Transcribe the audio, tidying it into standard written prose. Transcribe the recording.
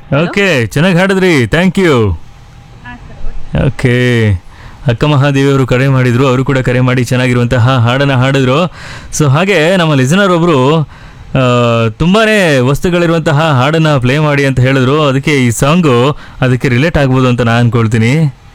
Okay, ಚೆನ್ನಾಗಿ ಹಾಡಿದ್ರಿ, thank you. ಹಾಂ sir. Okay, ಅಕ್ಕ ಮಹಾದೇವಿಯವರು ಕರೆ ಮಾಡಿದರು, ಅವರು ಕೂಡ ಕರೆ ಮಾಡಿ ಚೆನ್ನಾಗಿರುವಂತಹ ಹಾಡನ್ನು ಹಾಡಿದ್ರು. ಸೊ ಹಾಗೆ ನಮ್ಮ ಲಿಸನರ್ ಒಬ್ಬರು ತುಂಬಾ ವಸ್ತುಗಳಿರುವಂತಹ ಹಾಡನ್ನು ಪ್ಲೇ ಮಾಡಿ ಅಂತ ಹೇಳಿದ್ರು. ಅದಕ್ಕೆ ಈ ಸಾಂಗು ಅದಕ್ಕೆ ರಿಲೇಟ್ ಆಗ್ಬೋದು ಅಂತ ನಾನು ಅಂದ್ಕೊಳ್ತೀನಿ.